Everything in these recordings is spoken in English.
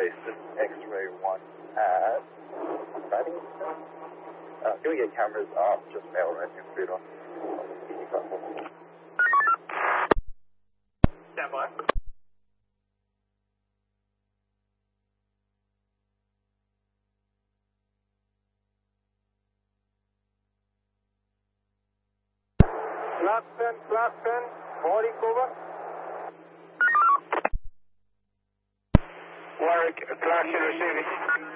This X-ray 1 at Paddington. Can we get cameras up? Just mail right computer. Stand by. Clarkson, body cover. Warwick, Clarkson receiving.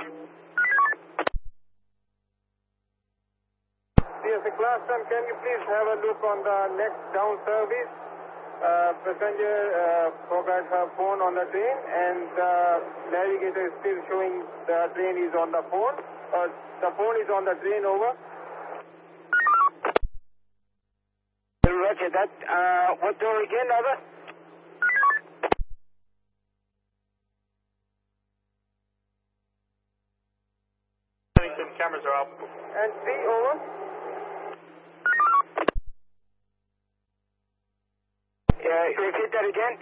Yes, Clarkson, can you please have a look on the next down service? Passenger forgot her phone on the train, and the navigator is still showing the train is on the phone. The phone is on the train, over. Roger that. What door again, over? Cameras are up. And 3, over. Repeat that again.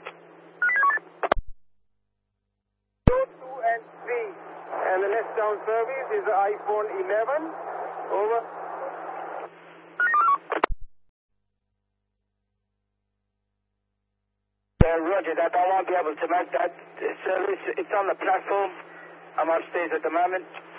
2 and 3. And the next down service is the iPhone 11. Over. Roger that. I won't be able to make that service. It's on the platform. I'm upstairs at the moment.